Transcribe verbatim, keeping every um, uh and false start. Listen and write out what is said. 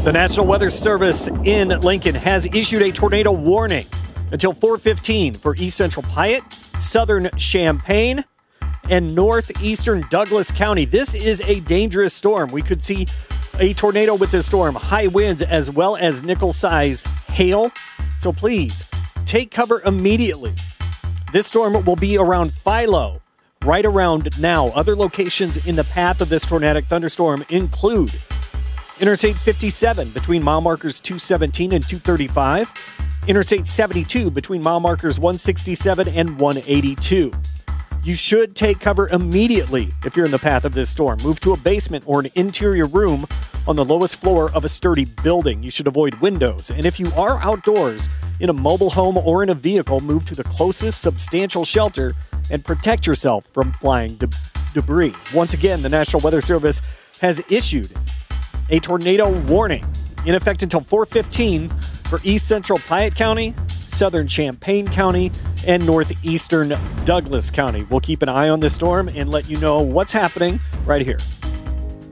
The National Weather Service in Lincoln has issued a tornado warning until four fifteen for east central Piatt, southern Champaign, and northeastern Douglas County. This is a dangerous storm. We could see a tornado with this storm, high winds, as well as nickel-sized hail. So please, take cover immediately. This storm will be around Philo right around now. Other locations in the path of this tornadic thunderstorm include Interstate fifty-seven between mile markers two seventeen and two thirty-five. Interstate seventy-two between mile markers one sixty-seven and one eighty-two. You should take cover immediately if you're in the path of this storm. Move to a basement or an interior room on the lowest floor of a sturdy building. You should avoid windows. And if you are outdoors in a mobile home or in a vehicle, move to the closest substantial shelter and protect yourself from flying de- debris. Once again, the National Weather Service has issued a tornado warning in effect until four fifteen for east central Piatt County, southern Champaign County, and northeastern Douglas County. We'll keep an eye on this storm and let you know what's happening right here.